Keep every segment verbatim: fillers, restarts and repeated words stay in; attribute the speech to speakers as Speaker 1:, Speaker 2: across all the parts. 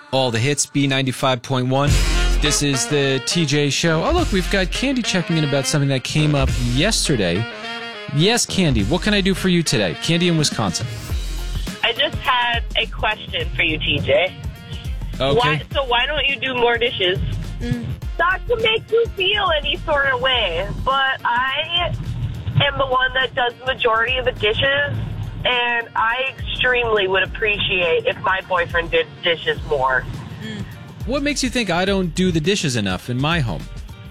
Speaker 1: All the hits, B ninety-five point one. This is the T J Show. Oh, look, we've got Candy checking in about something that came up yesterday. Yes, Candy, what can I do for you today? Candy in Wisconsin.
Speaker 2: I just had a question for you, T J.
Speaker 1: Okay.
Speaker 2: Why, so why don't you do more dishes? Mm. Not to make you feel any sort of way, but I am the one that does the majority of the dishes, and I extremely would appreciate if my boyfriend did dishes more.
Speaker 1: Mm. What makes you think I don't do the dishes enough in my home?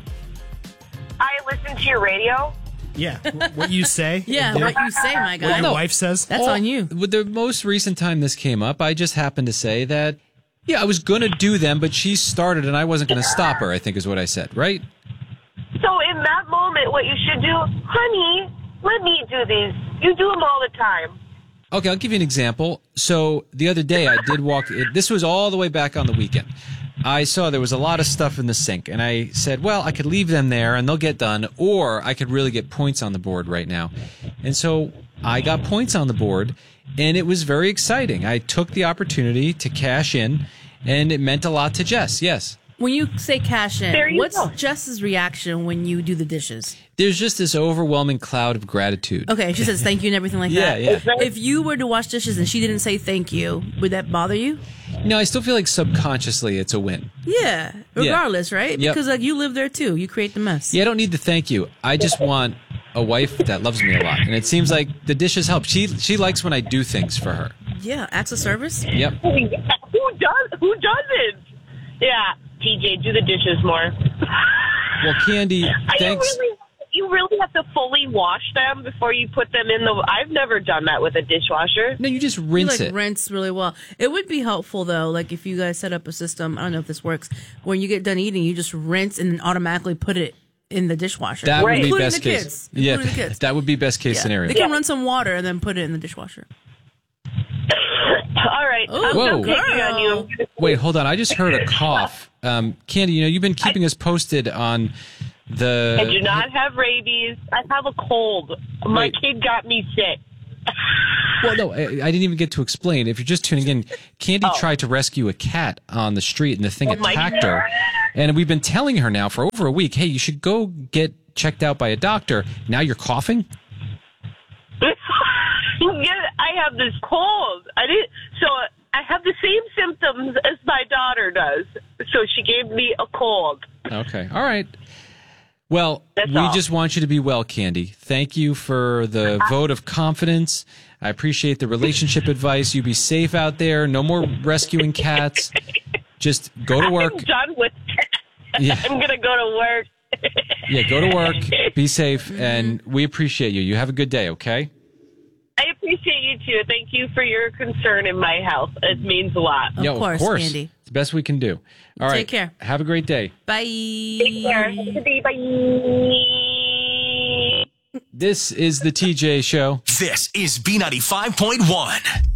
Speaker 2: I listen to your radio.
Speaker 3: Yeah, what you say.
Speaker 4: Yeah, what you say, my guy.
Speaker 3: What your
Speaker 1: no,
Speaker 3: wife says.
Speaker 4: That's
Speaker 1: all,
Speaker 4: on you.
Speaker 1: With the most recent time this came up, I just happened to say that, yeah, I was going to do them, but she started and I wasn't going to stop her, I think is what I said, right?
Speaker 2: So in that moment, what you should do, honey, let me do these. You do them all the time.
Speaker 1: Okay, I'll give you an example. So the other day I did walk, this was all the way back on the weekend. I saw there was a lot of stuff in the sink, and I said, well, I could leave them there and they'll get done, or I could really get points on the board right now. And so I got points on the board, and it was very exciting. I took the opportunity to cash in, and it meant a lot to Jess, yes.
Speaker 4: When you say cash
Speaker 2: There
Speaker 4: in,
Speaker 2: you
Speaker 4: what's
Speaker 2: go.
Speaker 4: Jess's reaction when you do the dishes?
Speaker 1: There's just this overwhelming cloud of gratitude.
Speaker 4: Okay, she says thank you and everything like
Speaker 1: Yeah,
Speaker 4: that.
Speaker 1: yeah.
Speaker 4: If you were to wash dishes and she didn't say thank you, would that bother you?
Speaker 1: No, I still feel like subconsciously it's a win.
Speaker 4: Yeah, regardless, right?
Speaker 1: Yep.
Speaker 4: Because like you live there too. You create the mess.
Speaker 1: Yeah, I don't need to thank you. I just want a wife that loves me a lot. And it seems like the dishes help. She she likes when I do things for her.
Speaker 4: Yeah, acts of service.
Speaker 1: Yep.
Speaker 2: Who does? Who doesn't? Yeah, T J, do the dishes more.
Speaker 1: Well, Candy,
Speaker 2: Are
Speaker 1: thanks.
Speaker 2: You really, you really have to fully wash them before you put them in the... I've never done that with a dishwasher.
Speaker 1: No, you just
Speaker 4: You
Speaker 1: rinse
Speaker 4: like
Speaker 1: it.
Speaker 4: rinse really well. It would be helpful though, like if you guys set up a system. I don't know if this works. When you get done eating, you just rinse and then automatically put it in the dishwasher.
Speaker 1: That
Speaker 2: Right.
Speaker 1: would be
Speaker 4: Including
Speaker 1: best
Speaker 4: the
Speaker 1: case.
Speaker 4: kids.
Speaker 1: Yeah,
Speaker 4: Including the kids.
Speaker 1: that would be best case
Speaker 4: Yeah.
Speaker 1: scenario.
Speaker 4: They can run some water and then put it in the dishwasher.
Speaker 2: All right.
Speaker 4: Ooh,
Speaker 2: I'm
Speaker 1: Whoa.
Speaker 2: not picking on you.
Speaker 1: Wait, hold on. I just heard a cough. Um, Candy, you know, you've been keeping us posted on the...
Speaker 2: I do not have rabies. I have a cold. My
Speaker 1: Wait.
Speaker 2: kid got me sick.
Speaker 1: Well, no, I, I didn't even get to explain. If you're just tuning in, Candy
Speaker 2: Oh.
Speaker 1: tried to rescue a cat on the street, and the thing
Speaker 2: Oh, my
Speaker 1: attacked her. And we've been telling her now for over a week, hey, you should go get checked out by a doctor. Now you're coughing?
Speaker 2: Yeah, I have this cold. I didn't. So I have the same symptoms as my daughter does. So she gave me a cold.
Speaker 1: Okay. All right. Well,
Speaker 2: That's
Speaker 1: we
Speaker 2: all.
Speaker 1: just want you to be well, Candy. Thank you for the vote of confidence. I appreciate the relationship advice. You be safe out there. No more rescuing cats. Just go to work.
Speaker 2: I'm done with it.
Speaker 1: Yeah.
Speaker 2: I'm gonna go to work.
Speaker 1: Yeah, go to work. Be safe, and we appreciate you. You have a good day, okay?
Speaker 2: I appreciate you too. Thank you for your concern in my health. It means a lot.
Speaker 4: Of
Speaker 1: Yeah,
Speaker 4: course,
Speaker 1: of course.
Speaker 4: Candy.
Speaker 1: It's the best we can do. All right.
Speaker 4: Take care.
Speaker 1: Have a great day.
Speaker 4: Bye.
Speaker 2: Take care. Bye.
Speaker 1: This is the T J Show.
Speaker 5: This is B ninety-five point one.